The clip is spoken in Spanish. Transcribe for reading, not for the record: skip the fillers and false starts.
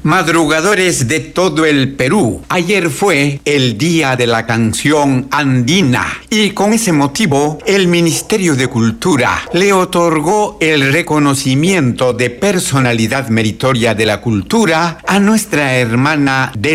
Madrugadores de todo el Perú, ayer fue el Día de la Canción Andina y con ese motivo el Ministerio de Cultura le otorgó el reconocimiento de personalidad meritoria de la cultura a nuestra hermana de